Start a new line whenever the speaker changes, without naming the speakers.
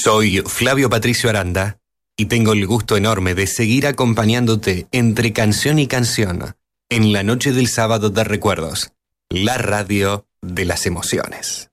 Soy Flavio Patricio Aranda y tengo el gusto enorme de seguir acompañándote entre canción y canción en la noche del sábado de recuerdos, la radio de las emociones.